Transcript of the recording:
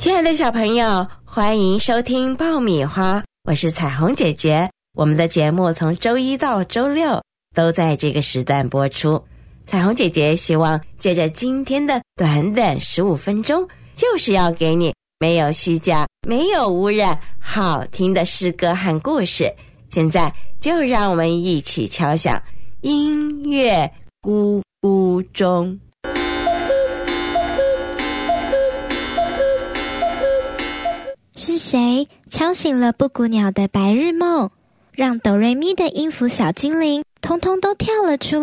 亲爱的小朋友，欢迎收听爆米花，我是彩虹姐姐。我们的节目从周一到周六都在这个时段播出。彩虹姐姐希望借着今天的短短15分钟，就是要给你没有虚假、没有污染、好听的诗歌和故事。现在就让我们一起敲响音乐咕咕钟。 是谁敲醒了布谷鸟的白日梦，让哆瑞咪的音符小精灵通通都跳了出来？